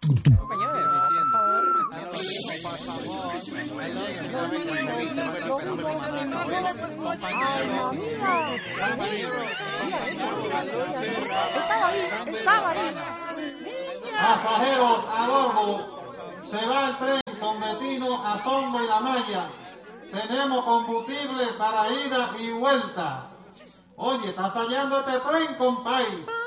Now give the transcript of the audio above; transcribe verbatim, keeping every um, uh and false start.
Pasajeros a bordo, se va el tren con destino a Songo y La Maya. Tenemos combustible para ida y vuelta. Oye, está fallando este tren, compay.